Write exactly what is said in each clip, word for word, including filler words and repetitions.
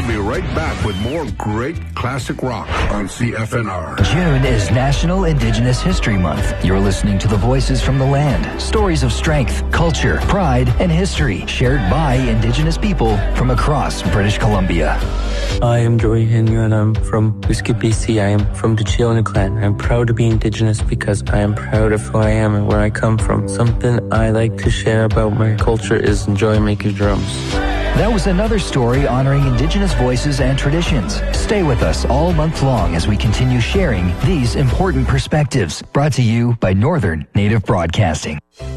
We'll be right back with more great classic rock on C F N R. June is National Indigenous History Month. You're listening to the voices from the land. Stories of strength, culture, pride, and history shared by Indigenous people from across British Columbia. I am Joey Henry and I'm from Whiskey, B C. I am from the Chilliwack clan. I'm proud to be Indigenous because I am proud of who I am and where I come from. Something I like to share about my culture is enjoy making drums. That was another story honoring Indigenous voices and traditions. Stay with us all month long as we continue sharing these important perspectives. Brought to you by Northern Native Broadcasting.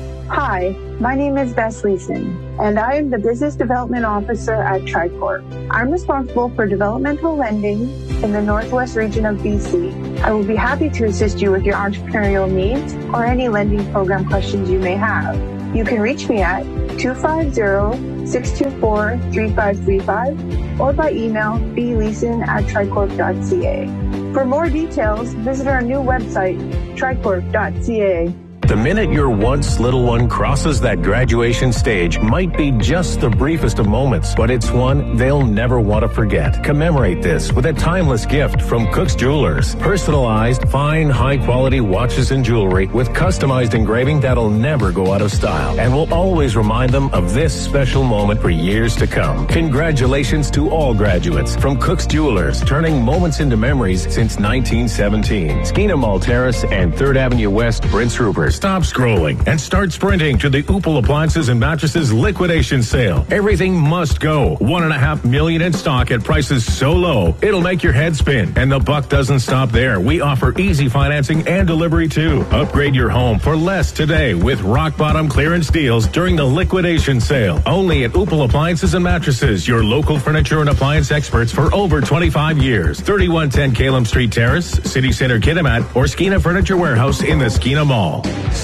Hi, my name is Bess Leeson, and I am the Business Development Officer at Tricorp. I'm responsible for developmental lending in the Northwest region of B C. I will be happy to assist you with your entrepreneurial needs or any lending program questions you may have. You can reach me at two five zero, six two four, three five three five or by email b leeson at tricorp dot c a. For more details, visit our new website, tricorp dot c a. The minute your once little one crosses that graduation stage might be just the briefest of moments, but it's one they'll never want to forget. Commemorate this with a timeless gift from Cook's Jewelers. Personalized, fine, high-quality watches and jewelry with customized engraving that'll never go out of style and will always remind them of this special moment for years to come. Congratulations to all graduates from Cook's Jewelers, turning moments into memories since nineteen seventeen. Skeena Mall Terrace and third Avenue West, Prince Rupert. Stop scrolling and start sprinting to the Opal Appliances and Mattresses liquidation sale. Everything must go. One and a half million in stock at prices so low, it'll make your head spin. And the buck doesn't stop there. We offer easy financing and delivery too. Upgrade your home for less today with rock bottom clearance deals during the liquidation sale. Only at Opal Appliances and Mattresses, your local furniture and appliance experts for over twenty-five years. thirty-one ten Calum Street Terrace, City Center Kitimat, or Skeena Furniture Warehouse in the Skeena Mall.